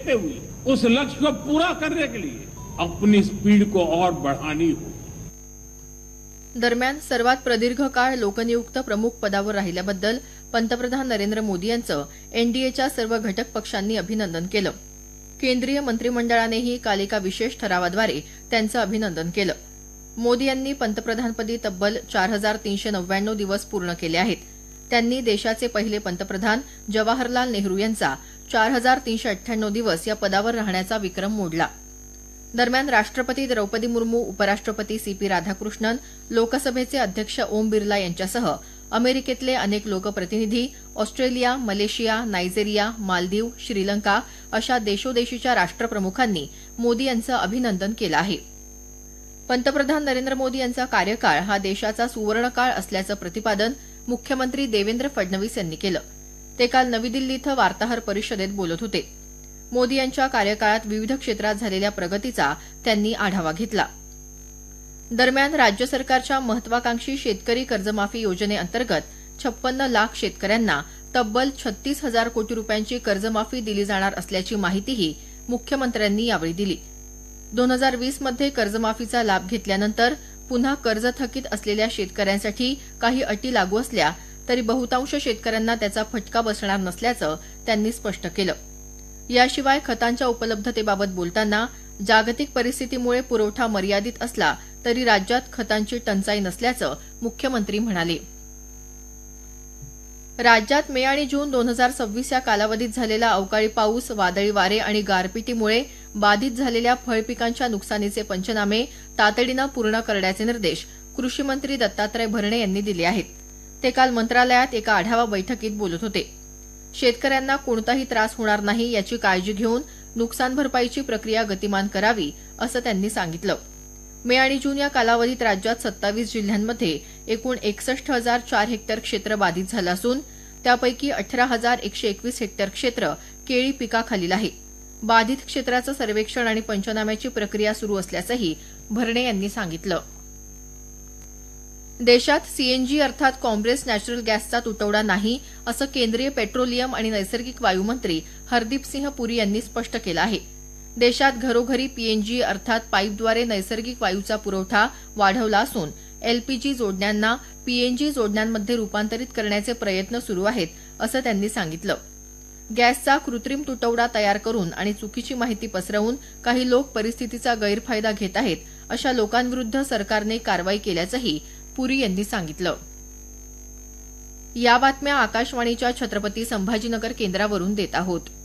देखते हुए उस लक्ष्य को पूरा करने के लिए अपनी स्पीड को और बढ़ानी होगी। दरम्यान सर्वात प्रदीर्घ काळ लोकनियुक्त प्रमुख पदावर राहिल्याबद्दल पंतप्रधान नरेंद्र मोदी यांचं एनडीएच्या सर्व घटक पक्षांनी अभिनंदन केलं. केंद्रीय मंत्रिमंडळानेही काल एका विशेष ठरावाद्वारे त्यांचं अभिनंदन केलं. मोदी यांनी पंतप्रधानपदी तब्बल 4399 दिवस पूर्ण केले आहेत. त्यांनी देशाचे पहिले पंतप्रधान जवाहरलाल नेहरू यांचा 4398 दिवस या पदावर राहण्याचा विक्रम मोडला. दरम्यान राष्ट्रपती द्रौपदी मुर्मू, उपराष्ट्रपती सीपी राधाकृष्णन, लोकसभेचे अध्यक्ष ओम बिर्ला यांच्यासह अमेरिकेतले अनेक लोकप्रतिनिधी, Australia, Malaysia, Nigeria, Maldives, Sri Lanka अशा देशोदेशीच्या राष्ट्रप्रमुखांनी मोदी यांचं अभिनंदन केलं आहे. पंतप्रधान नरेंद्र मोदी यांचा कार्यकाळ हा देशाचा सुवर्णकाळ असल्याचं प्रतिपादन मुख्यमंत्री देवेंद्र फडणवीस यांनी केलं. ते काल नवी दिल्ली इथं वार्ताहर परिषदेत बोलत होते. मोदी यांच्या कार्यकाळात विविध क्षेत्रात झालेल्या प्रगतीचा त्यांनी आढावा घेतला. दरम्यान राज्य सरकारच्या महत्वाकांक्षी शेतकरी कर्जमाफी योजनेअंतर्गत 56 लाख शेतकऱ्यांना तब्बल 36,000 कोटी रुपयांची कर्जमाफी दिली जाणार असल्याची माहितीही मुख्यमंत्र्यांनी यावेळी दिली. 2020 मध्ये कर्जमाफीचा लाभ घेतल्यानंतर पुन्हा कर्ज थकीत असलेल्या शेतकऱ्यांसाठी काही अटी लागू असल्या तरी बहुतांश शेतकऱ्यांना त्याचा फटका बसणार नसल्याचं त्यांनी स्पष्ट केलं. याशिवाय खतांच्या उपलब्धतेबाबत बोलताना जागतिक परिस्थितीमुळे पुरवठा मर्यादित असला तरी राज्यात खतांची टंचाई नसल्याचं मुख्यमंत्री म्हणाले. राज्यात मे आणि जून 2026 या कालावधीत झालेला अवकाळी पाऊस, वादळी वारे आणि गारपिटीमुळे बाधित झालेल्या फळपिकांच्या नुकसानीचे पंचनामे तातडीनं पूर्ण करण्याचे निर्देश कृषी मंत्री दत्तात्रय भरणे यांनी दिले आहेत. ते काल मंत्रालयात एका आढावा बैठकीत बोलत होते. शेतकऱ्यांना कोणताही त्रास होणार नाही याची काळजी घेऊन नुकसान भरपाईची प्रक्रिया गतिमान करावी असं त्यांनी सांगितलं. मे आणि जून या कालावधीत राज्यात 27 जिल्ह्यांमध्ये एकूण 61,004 हेक्टर क्षेत्र बाधित झालं असून त्यापैकी 18,121 हेक्टर क्षेत्र केळी पिकाखालील आहे. बाधित क्षेत्राचं सर्वेक्षण आणि पंचनाम्याची प्रक्रिया सुरू असल्याचंही भरणे यांनी सांगितलं. देशात सीएनजी अर्थात कॉम्प्रेस्ड नॅचरल गॅसचा तुटवडा नाही असं केंद्रीय पेट्रोलियम आणि नैसर्गिक वायू मंत्री हरदीप सिंह पुरी यांनी स्पष्ट केलं आहे. देशात घरोघरी पीएनजी अर्थात पाईपद्वारे नैसर्गिक वायूचा पुरवठा वाढवला असून एलपीजी जोडण्यांना पीएनजी जोडण्यांमध्ये रूपांतरित करण्याचे प्रयत्न सुरू आहेत असं त्यांनी सांगितलं. गॅसचा कृत्रिम तुटवडा तयार करून आणि चुकीची माहिती पसरवून काही लोक परिस्थितीचा गैरफायदा घेत आहेत. अशा लोकांविरुद्ध सरकारने कारवाई केल्याचंही पुरी यांनी सांगितलं. या बातम्या आकाशवाणीच्या छत्रपती संभाजीनगर केंद्रावरून देत आहोत.